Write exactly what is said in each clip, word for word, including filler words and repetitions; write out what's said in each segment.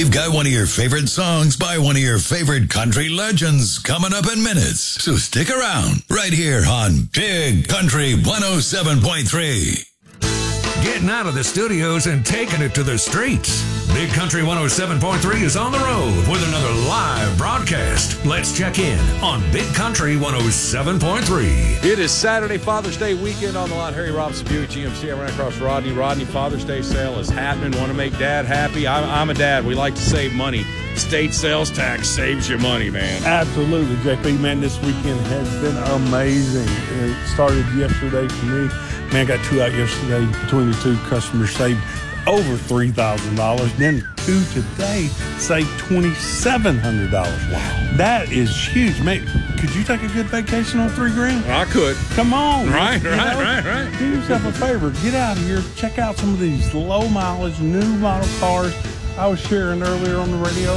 We've got one of your favorite songs by one of your favorite country legends coming up in minutes. So stick around right here on Big Country one oh seven point three. Getting out of the studios and taking it to the streets. Big Country one oh seven point three is on the road with another live broadcast. Let's check in on Big Country one oh seven point three. It is Saturday, Father's Day weekend on the lot. Harry Robinson, Buick G M C. I ran across Rodney. Rodney, Father's Day sale is happening. Want to make Dad happy? I'm, I'm a dad. We like to save money. State sales tax saves you money, man. Absolutely, J P. Man, this weekend has been amazing. It started yesterday for me. Man, got two out yesterday. Between the two, customers saved over three thousand dollars. Then two today saved twenty-seven hundred dollars. Wow. That is huge. Man, could you take a good vacation on three grand? I could. Come on. Right, you right, know? right, right. Do yourself a favor. Get out of here. Check out some of these low mileage, new model cars. I was sharing earlier on the radio.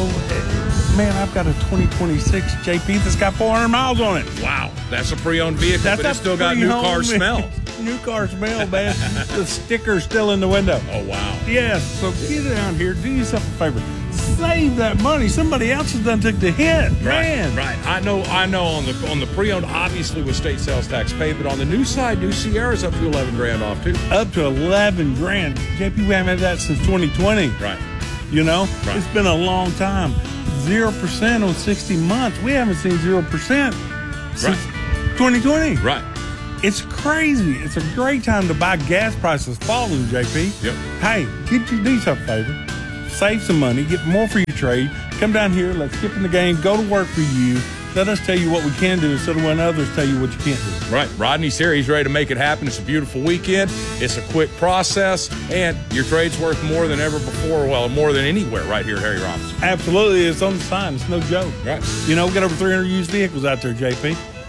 Man, I've got a twenty twenty-six J P that's got four hundred miles on it. Wow. That's a pre-owned vehicle, That's but it's still got new car smell. New car smell, man. The sticker's still in the window. Oh, wow. Yes, so get down here. Do yourself a favor. Save that money. Somebody else has done took the hit. Man. Right, right. I know I know on the on the pre-owned, obviously with state sales tax paid, but on the new side, new Sierra's up to eleven grand off, too. Up to eleven grand. J P, we haven't had that since twenty twenty. Right. You know? Right. It's been a long time. Zero percent on sixty months. We haven't seen zero percent since Right. twenty twenty. Right. It's crazy. It's a great time to buy. Gas prices falling, J P. Yep. Hey, get your do yourself a favor. Save some money. Get more for your trade. Come down here. Let's skip in the game. Go to work for you. Let us tell you what we can do instead of when others tell you what you can't do. Right. Rodney's here. He's ready to make it happen. It's a beautiful weekend. It's a quick process, and your trade's worth more than ever before. Well, more than anywhere right here at Harry Robinson. Absolutely. It's on the sign. It's no joke. Right. You know, we got over three hundred used vehicles out there, J P.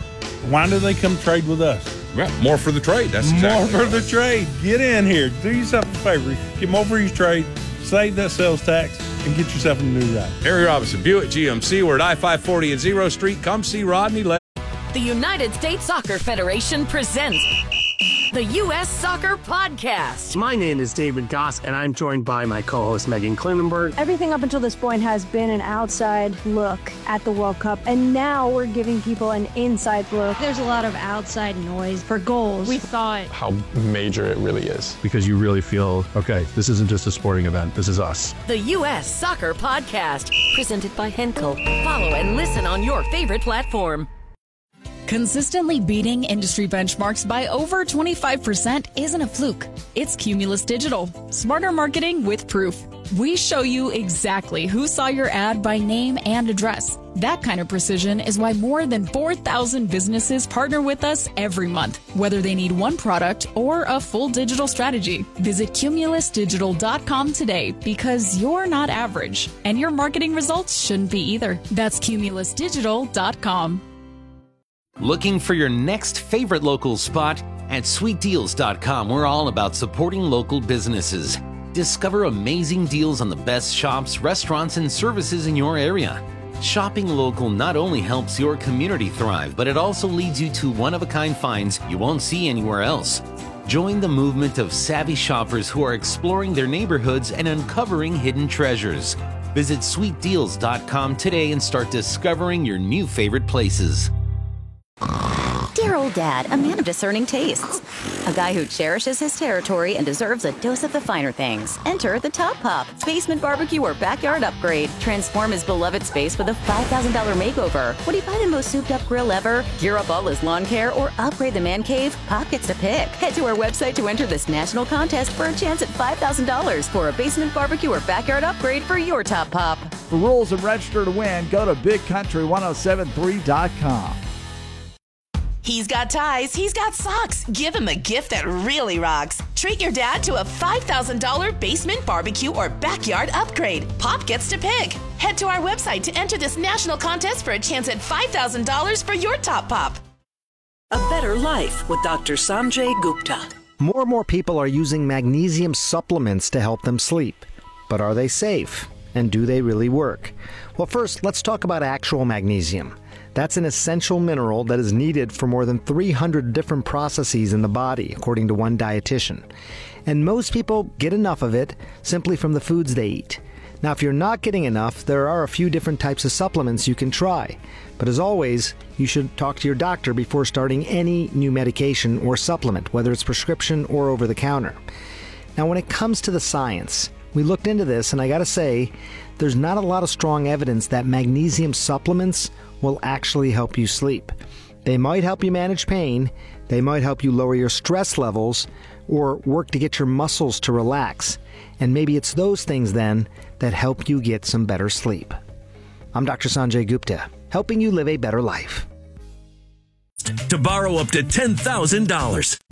Why do they come trade with us? Right. More for the trade. That's exactly More for right. the trade. Get in here. Do yourself a favor. Get more for your trade. Save that sales tax and get yourself a new ride. Harry Robinson, Buick G M C. We're at I five forty and Zero Street. Come see Rodney. Let The United States Soccer Federation presents the U S Soccer Podcast. My name is David Goss, and I'm joined by my co-host Megan Klinenberg. Everything up until this point has been an outside look at the World Cup, and now we're giving people an inside look. There's a lot of outside noise for goals. We thought how major it really is. Because you really feel, okay, this isn't just a sporting event, this is us. The U S Soccer Podcast, presented by Henkel. Follow and listen on your favorite platform. Consistently beating industry benchmarks by over twenty-five percent isn't a fluke. It's Cumulus Digital. Smarter marketing with proof. We show you exactly who saw your ad by name and address. That kind of precision is why more than four thousand businesses partner with us every month, whether they need one product or a full digital strategy. Visit cumulus digital dot com today because you're not average, and your marketing results shouldn't be either. That's cumulus digital dot com. Looking for your next favorite local spot? At sweet deals dot com, we're all about supporting local businesses. Discover amazing deals on the best shops, restaurants, and services in your area. Shopping local not only helps your community thrive, but it also leads you to one-of-a-kind finds you won't see anywhere else. Join the movement of savvy shoppers who are exploring their neighborhoods and uncovering hidden treasures. Visit sweet deals dot com today and start discovering your new favorite places. Dear old dad, a man of discerning tastes. A guy who cherishes his territory and deserves a dose of the finer things. Enter the Top Pop, basement barbecue or backyard upgrade. Transform his beloved space with a five thousand dollars makeover. Would he buy the most souped up grill ever, gear up all his lawn care, or upgrade the man cave? Pop gets to pick. Head to our website to enter this national contest for a chance at five thousand dollars for a basement barbecue or backyard upgrade for your Top Pop. For rules and register to win, go to big country one oh seven three dot com. He's got ties, he's got socks. Give him a gift that really rocks. Treat your dad to a five thousand dollars basement barbecue or backyard upgrade. Pop gets to pick. Head to our website to enter this national contest for a chance at five thousand dollars for your Top Pop. A Better Life with Doctor Sanjay Gupta. More and more people are using magnesium supplements to help them sleep. But are they safe? And do they really work? Well, first, let's talk about actual magnesium. That's an essential mineral that is needed for more than three hundred different processes in the body, according to one dietitian. And most people get enough of it simply from the foods they eat. Now, if you're not getting enough, there are a few different types of supplements you can try. But as always, you should talk to your doctor before starting any new medication or supplement, whether it's prescription or over the counter. Now, when it comes to the science, we looked into this, and I gotta say, there's not a lot of strong evidence that magnesium supplements will actually help you sleep. They might help you manage pain, they might help you lower your stress levels, or work to get your muscles to relax. And maybe it's those things then that help you get some better sleep. I'm Doctor Sanjay Gupta, helping you live a better life. To borrow up to ten thousand dollars.